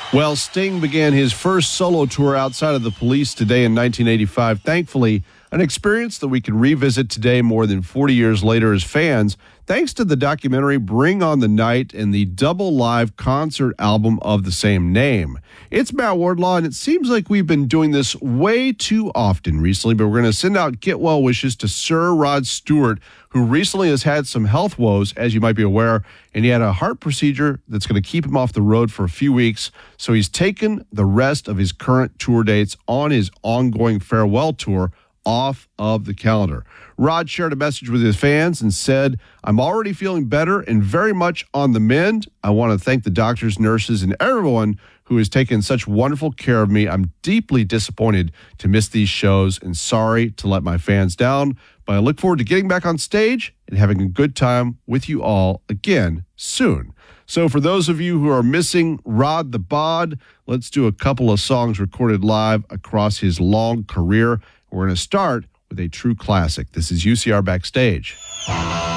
Well, Sting began his first solo tour outside of the Police today in 1985. Thankfully, an experience that we can revisit today more than 40 years later as fans, thanks to the documentary Bring on the Night and the double live concert album of the same name. It's Matt Wardlaw, and it seems like we've been doing this way too often recently, but we're going to send out get well wishes to Sir Rod Stewart, who recently has had some health woes, as you might be aware, and he had a heart procedure that's going to keep him off the road for a few weeks. So he's taken the rest of his current tour dates on his ongoing farewell tour off of the calendar. Rod shared a message with his fans and said, "I'm already feeling better and very much on the mend. I want to thank the doctors, nurses, and everyone who has taken such wonderful care of me. I'm deeply disappointed to miss these shows and sorry to let my fans down, but I look forward to getting back on stage and having a good time with you all again soon." So for those of you who are missing Rod the Bod, let's do a couple of songs recorded live across his long career. We're going to start with a true classic. This is UCR Backstage.